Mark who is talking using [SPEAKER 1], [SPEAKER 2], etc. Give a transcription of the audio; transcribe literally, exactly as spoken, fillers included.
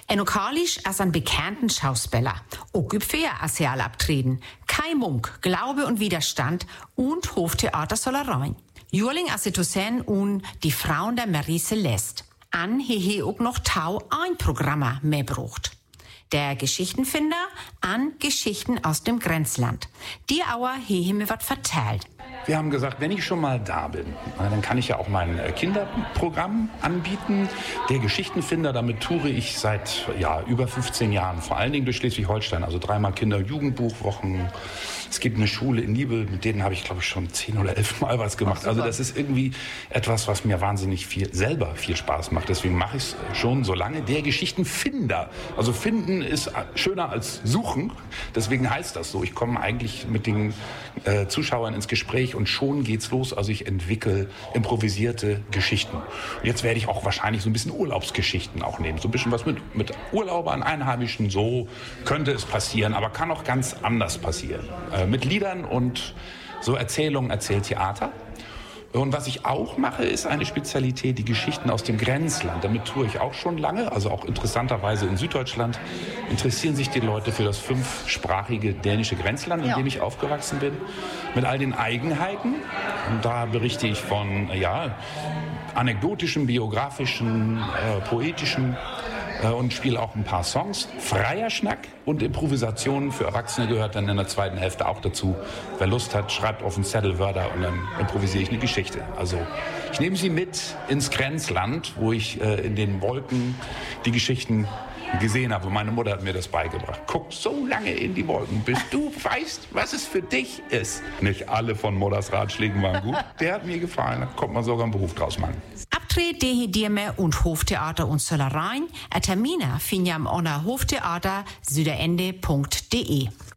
[SPEAKER 1] En lokalisch als ein bekannten Schauspieler. Auch gibt als Jahr abtreten. Kai Munk, Glaube und Widerstand und Hoftheater soll er rein. Jurling als Toussaint und die Frauen der Marie Celeste. An hehe auch noch Tau ein Programmer mehr brucht. Der Geschichtenfinder an Geschichten aus dem Grenzland. Die Auer hehe mir wat vertellt.
[SPEAKER 2] Wir haben gesagt, wenn ich schon mal da bin, dann kann ich ja auch mein Kinderprogramm anbieten. Der Geschichtenfinder, damit toure ich seit ja, über fünfzehn Jahren, vor allen Dingen durch Schleswig-Holstein, also dreimal Kinder- und Jugendbuchwochen. Es gibt eine Schule in Nibel, mit denen habe ich, glaube ich, schon zehn oder elf Mal was gemacht. Also das ist irgendwie etwas, was mir wahnsinnig viel, selber viel Spaß macht. Deswegen mache ich es schon so lange. Der Geschichtenfinder, also finden ist schöner als suchen. Deswegen heißt das so. Ich komme eigentlich mit den äh, Zuschauern ins Gespräch und schon geht's los. Also ich entwickle improvisierte Geschichten. Und jetzt werde ich auch wahrscheinlich so ein bisschen Urlaubsgeschichten auch nehmen. So ein bisschen was mit, mit Urlaubern, Einheimischen. So könnte es passieren, aber kann auch ganz anders passieren. Äh, mit Liedern und so Erzählungen, Erzähltheater. Und was ich auch mache, ist eine Spezialität, die Geschichten aus dem Grenzland. Damit tue ich auch schon lange, also auch interessanterweise in Süddeutschland interessieren sich die Leute für das fünfsprachige dänische Grenzland, in ja. dem ich aufgewachsen bin, mit all den Eigenheiten. Und da berichte ich von ja, anekdotischen, biografischen, äh, poetischen äh, und spiele auch ein paar Songs. Freier Schnack und Improvisationen für Erwachsene gehört dann in der zweiten Hälfte auch dazu. Wer Lust hat, schreibt auf den Zettel Wörter und dann improvisiere ich eine Geschichte. Also ich nehme Sie mit ins Grenzland, wo ich äh, in den Wolken die Geschichten gesehen habe. Meine Mutter hat mir das beigebracht. Guck so lange in die Wolken, bis du weißt, was es für dich ist. Nicht alle von Mutters Ratschlägen waren gut. Der hat mir gefallen, da kommt man sogar einen Beruf draus machen.
[SPEAKER 1] Abtritt, Dehedierme und Hoftheater und Zöllereien. Termine finden am Honor Hoftheater süderende punkt de.